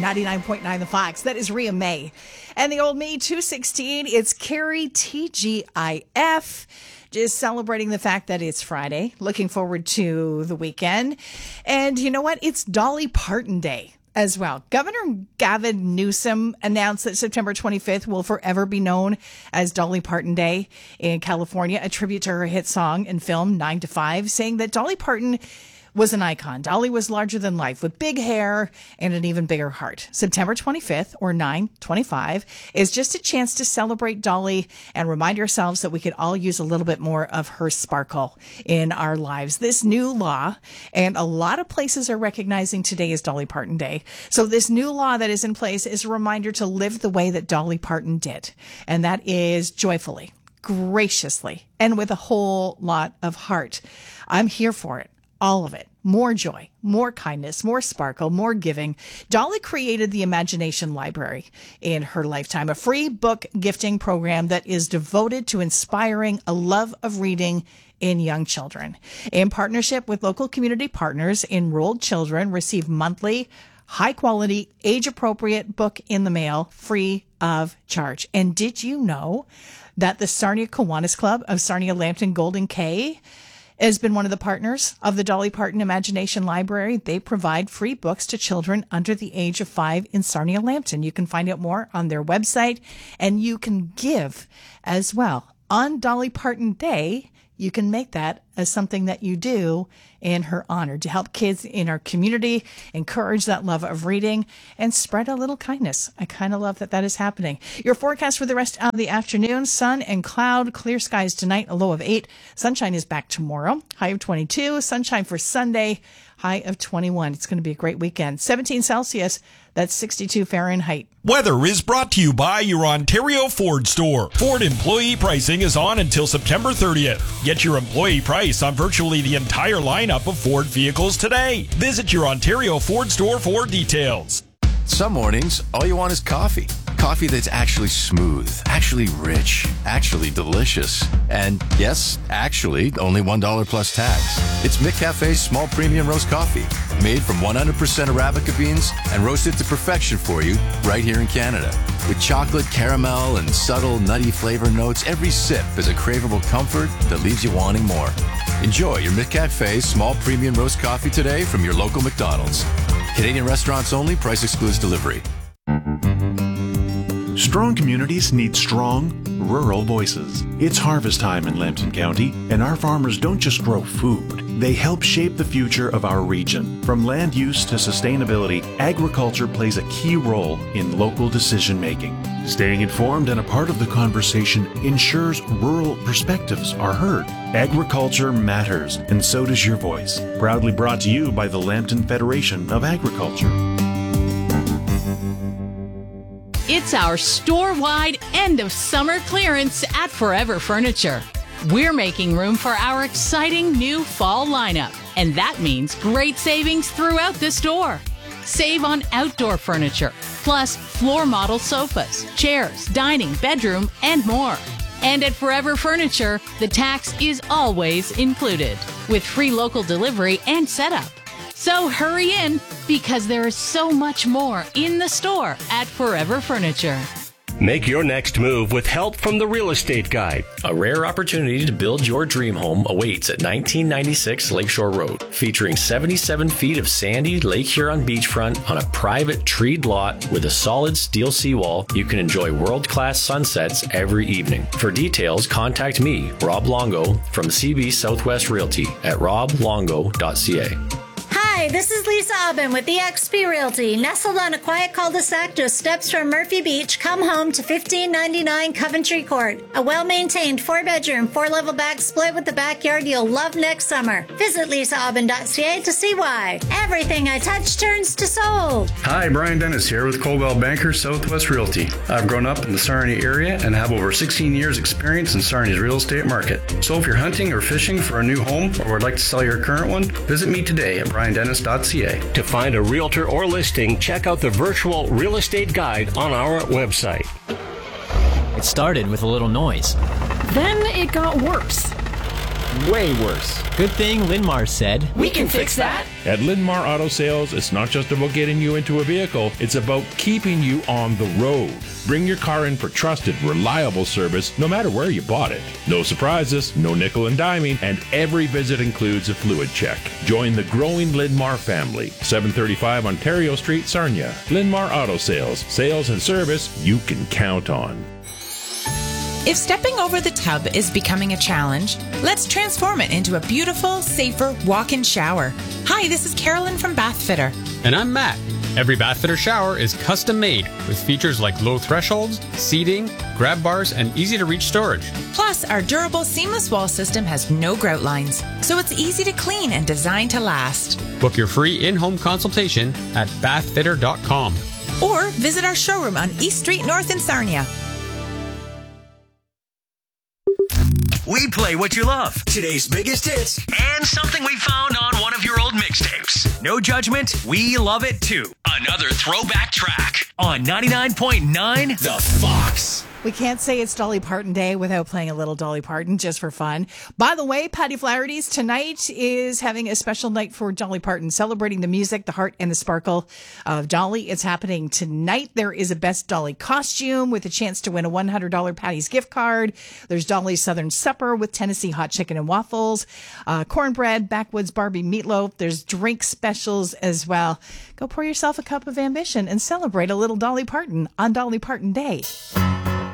99.9 The Fox. That is Rhea May. And the old me, 216, it's Carrie TGIF. Just celebrating the fact that it's Friday. Looking forward to the weekend. And you know what? It's Dolly Parton Day as well. Governor Gavin Newsom announced that September 25th will forever be known as Dolly Parton Day in California, a tribute to her hit song and film 9 to 5, saying that Dolly Parton was an icon. Dolly was larger than life with big hair and an even bigger heart. September 25th, or 9/25, is just a chance to celebrate Dolly and remind ourselves that we could all use a little bit more of her sparkle in our lives. This new law, and a lot of places are recognizing today as Dolly Parton Day. So this new law that is in place is a reminder to live the way that Dolly Parton did. And that is joyfully, graciously, and with a whole lot of heart. I'm here for it. All of it. More joy, more kindness, more sparkle, more giving. Dolly created the Imagination Library in her lifetime, a free book gifting program that is devoted to inspiring a love of reading in young children. In partnership with local community partners, enrolled children receive monthly, high-quality, age-appropriate book in the mail, free of charge. And did you know that the Sarnia Kiwanis Club of Sarnia, Lambton, Golden Cay has been one of the partners of the Dolly Parton Imagination Library? They provide free books to children under the age of 5 in Sarnia, Lambton. You can find out more on their website, and you can give as well. On Dolly Parton Day, you can make that as something that you do in her honor to help kids in our community, encourage that love of reading, and spread a little kindness. I kind of love that that is happening. Your forecast for the rest of the afternoon: sun and cloud, clear skies tonight, a low of 8. Sunshine is back tomorrow, high of 22. Sunshine for Sunday, high of 21. It's going to be a great weekend. 17 Celsius, that's 62 Fahrenheit. Weather is brought to you by your Ontario Ford store. Ford employee pricing is on until September 30th. Get your employee price on virtually the entire lineup of Ford vehicles today. Visit your Ontario Ford store for details. Some mornings, all you want is coffee. Coffee that's actually smooth, actually rich, actually delicious. And yes, actually, only $1 plus tax. It's McCafe's small premium roast coffee, made from 100% Arabica beans and roasted to perfection for you right here in Canada. With chocolate, caramel, and subtle nutty flavor notes, every sip is a craveable comfort that leaves you wanting more. Enjoy your McCafe's small premium roast coffee today from your local McDonald's. Canadian restaurants only. Price excludes delivery. Strong communities need strong, rural voices. It's harvest time in Lambton County, and our farmers don't just grow food. They help shape the future of our region. From land use to sustainability, agriculture plays a key role in local decision-making. Staying informed and a part of the conversation ensures rural perspectives are heard. Agriculture matters, and so does your voice. Proudly brought to you by the Lambton Federation of Agriculture. It's our store-wide end-of-summer clearance at Forever Furniture. We're making room for our exciting new fall lineup, and that means great savings throughout the store. Save on outdoor furniture, plus floor model sofas, chairs, dining, bedroom, and more. And at Forever Furniture, the tax is always included, with free local delivery and setup. So hurry in, because there is so much more in the store at Forever Furniture. Make your next move with help from the Real Estate Guide. A rare opportunity to build your dream home awaits at 1996 Lakeshore Road, featuring 77 feet of sandy Lake Huron beachfront on a private treed lot with a solid steel seawall. You can enjoy world-class sunsets every evening. For details, contact me, Rob Longo, from CB Southwest Realty at roblongo.ca. Hi, this is Lisa Aubin with eXp Realty. Nestled on a quiet cul-de-sac just steps from Murphy Beach, come home to 1599 Coventry Court. A well-maintained 4-bedroom, 4-level back split with the backyard you'll love next summer. Visit lisaaubin.ca to see why. Everything I touch turns to sold. Hi, Brian Dennis here with Coldwell Banker Southwest Realty. I've grown up in the Sarnia area and have over 16 years experience in Sarnia's real estate market. So if you're hunting or fishing for a new home or would like to sell your current one, visit me today at briandennis.ca. To find a realtor or listing, check out the virtual real estate guide on our website. It started with a little noise. Then it got worse. way worse. Good thing Linmar said, We can fix that. At Linmar Auto Sales, it's not just about getting you into a vehicle, it's about keeping you on the road. Bring your car in for trusted, reliable service no matter where you bought it. No surprises, no nickel and diming, and every visit includes a fluid check. Join the growing Linmar family. 735 Ontario Street, Sarnia. Linmar Auto Sales. Sales and service you can count on. If stepping over the tub is becoming a challenge, let's transform it into a beautiful, safer walk-in shower. Hi, this is Carolyn from Bathfitter. And I'm Matt. Every Bathfitter shower is custom made with features like low thresholds, seating, grab bars, and easy-to-reach storage. Plus, our durable seamless wall system has no grout lines, so it's easy to clean and designed to last. Book your free in-home consultation at bathfitter.com. Or visit our showroom on East Street North in Sarnia. We play what you love. Today's biggest hits. And something we found on one of your old mixtapes. No judgment. We love it too. Another throwback track on 99.9 The Fox. We can't say it's Dolly Parton Day without playing a little Dolly Parton just for fun. By the way, Patty Flaherty's tonight is having a special night for Dolly Parton, celebrating the music, the heart, and the sparkle of Dolly. It's happening tonight. There is a Best Dolly costume with a chance to win a $100 Patty's gift card. There's Dolly's Southern Supper with Tennessee hot chicken and waffles, cornbread, backwoods Barbie meatloaf. There's drink specials as well. Go pour yourself a cup of ambition and celebrate a little Dolly Parton on Dolly Parton Day.